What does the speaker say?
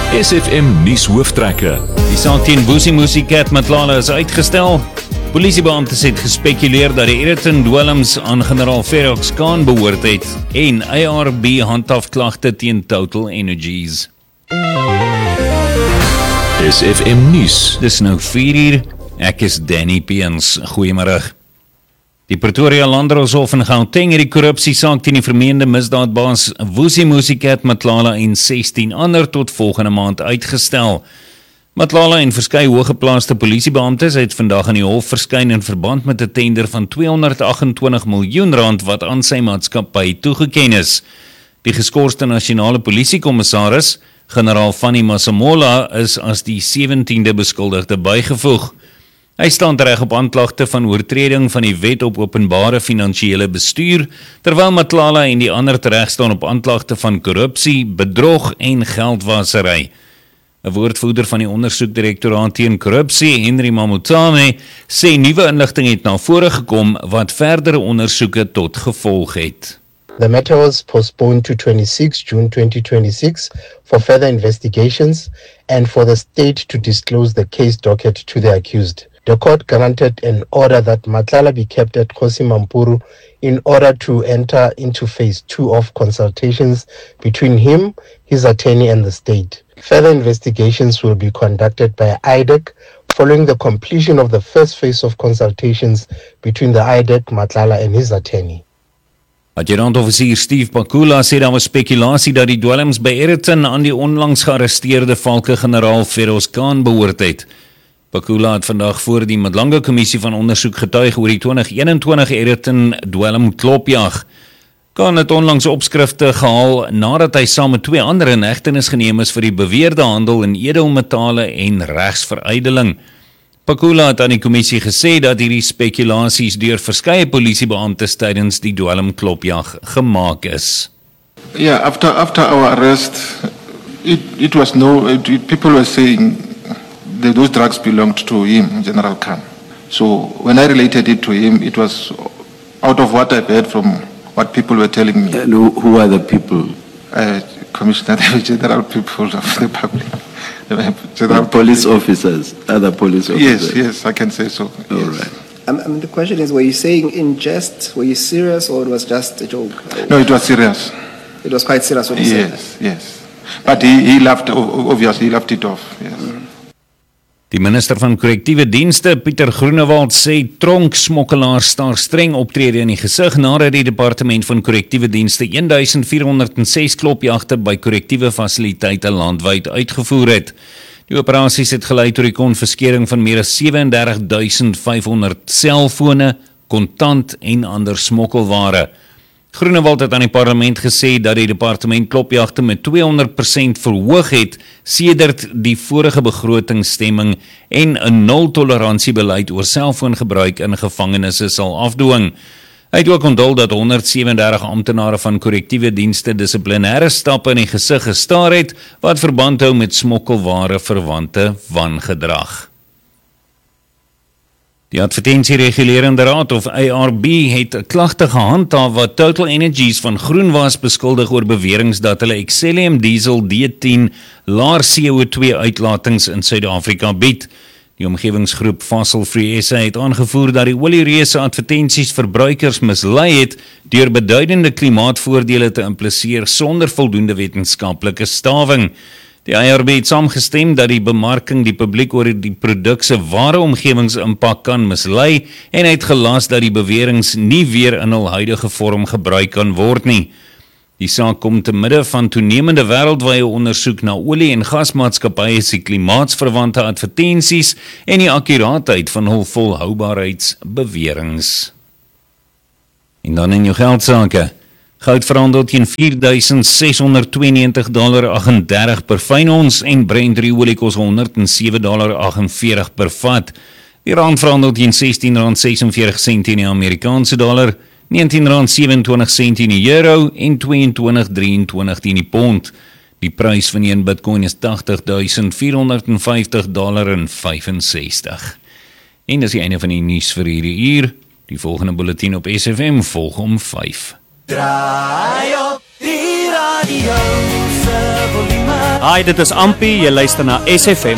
SFM nuus hooftrekke. Die saak teen Vusi Musicat Matlala is uitgestel. Polisiebeamptes het gespekuleer dat die Egerton dwelms aan generaal Ferox Khan behoort het en ARB handhaaf klagte teen Total Energies. SFM nuus. Dis nou 4:00. Ek is Danny Peens. Goeiemôre. Die Pretoria Landdroshof in Gauteng het die korrupsiesaak teen die vermeende misdaadbaas Vusi Musicat Matlala en 16 ander tot volgende maand uitgestel. Matlala en verskeie hooggeplaaste polisiebeamptes het vandag in die hof verskyn in verband met 'n tender van R228 miljoen wat aan sy maatskappy toegeken is. Die geskorste nasionale polisiekommissaris, generaal Fanny Masemola, is as die 17de beskuldigde bygevoeg. Hy staan reg op aanklagte van oortreding van die wet op openbare finansiële bestuur, terwyl Matlala en die ander tereg staan op aanklagte van korrupsie, bedrog en geldwasery. 'n Woordvoerder van die ondersoekdirektoraat teen korrupsie, Henry Mamutane, sê nuwe inligting het na vore gekom wat verdere ondersoeke tot gevolg het. The matter was postponed to 26 June 2026 for further investigations and for the state to disclose the case docket to the accused. The court granted an order that Matlala be kept at Khosi Mampuru in order to enter into phase 2 of consultations between him, his attorney and the state. Further investigations will be conducted by IDEC following the completion of the first phase of consultations between the IDEC, Matlala and his attorney. Adjudant-offisier Steve Pakula sê daar was spekulasie dat die dwelms by Egerton aan die onlangs gearresteerde valke-generaal Feroz Khan behoort het. Pakula het vandag voor die Madlanga Kommissie van ondersoek getuig oor die 2021 Egerton dwelm klopjag. Khan het onlangs opskrifte gehaal nadat hy saam met 2 ander in hegtenis geneem is vir die beweerde handel in edelmetale en regsverydeling. Pakula het aan die kommissie gesê dat hierdie spekulasies deur verskeie polisiebeamptes tydens die dwelm klopjag gemaak is. Yeah, after our arrest, it was people were saying that those drugs belonged to him, General Khan. So when I related it to him, it was out of what I've heard from what people were telling me. And who are the people? Commissioner, general people of the public. General police officers, other police officers. Yes, I can say so. All Yes. right. The question is, were you saying in jest, were you serious, or it was just a joke? No, it was serious. It was quite serious what you said. Yes. But he laughed, obviously, he laughed it off. Yes. Die minister van korrektiewe dienste, Pieter Groenewald, sê tronksmokkelaars staar streng optrede in die gesig nadat die departement van korrektiewe dienste 1406 klopjagte by korrektiewe fasiliteite landwyd uitgevoer het. Die operasies het gelei tot die konfiskering van meer as 37.500 selfone, kontant en ander smokkelware. Groenewald het aan die parlement gesê dat die departement klopjagte met 200% verhoog het sedert die vorige begrotingsstemming en 'n nul-toleransiebeleid oor selfoongebruik in gevangenisse sal afdwing. Hy het ook onthul dat 137 amptenare van korrektiewe dienste dissiplinêre stappe in die gesig gestaar het wat verband hou met smokkelware verwante wangedrag. Die Advertentieregulerende Raad of ARB het 'n klagte gehandhaaf wat Total Energies van Groenwas beskuldig oor beweringe dat hulle Excellium Diesel D10 laer CO2 uitlatings in Suid-Afrika bied. Die omgewingsgroep Fossil Free SA het aangevoer dat die oliereuse advertensies verbruikers mislei het deur beduidende klimaatvoordele te impliseer sonder voldoende wetenskaplike stawing. Die ARB het saamgestem dat die bemarking die publiek oor die produk se ware omgewingsimpak kan mislei en het gelas dat die beweringe nie weer in hul huidige vorm gebruik kan word nie. Die saak kom te midde van toenemende wêreldwye ondersoek na olie- en gasmaatskappye se klimaatsverwante advertensies en die akkuraatheid van hul volhoubaarheidsbeweringe. En dan in jou geldsake. Goud verhandel teen $4,692.38 per fyn ons en Brent olie kos $107.48 per vat. Die rand verhandel teen R16.46 in die Amerikaanse dollar, R19.27 in die euro en $22.23 in die pond. Die prys van 1 Bitcoin is $80.450.65. En dis die einde van die nuus vir hierdie uur. Die volgende bulletin op SFM volg om 5. Draai op die radio se volume. Hi, dit is Ampi, jy luister na SFM.